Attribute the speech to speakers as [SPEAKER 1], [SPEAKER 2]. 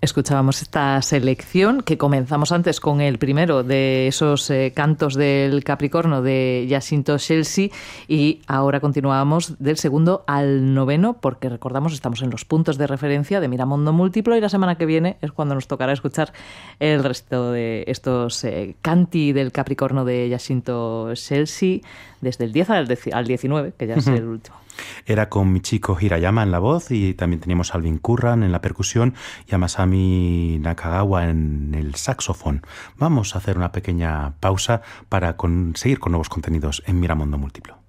[SPEAKER 1] Escuchábamos esta selección que comenzamos antes con el primero de esos cantos del Capricorno de Jacinto Scelsi y ahora continuamos del segundo al noveno porque recordamos estamos en los puntos de referencia de Miramondo Múltiplo y la semana que viene es cuando nos tocará escuchar el resto de estos canti del Capricorno de Jacinto Scelsi desde el 10 al 19, que ya es el último.
[SPEAKER 2] Era con Michiko Hirayama en la voz y también teníamos a Alvin Curran en la percusión y a Masami Nakagawa en el saxofón. Vamos a hacer una pequeña pausa para seguir con nuevos contenidos en Miramondo Múltiplo.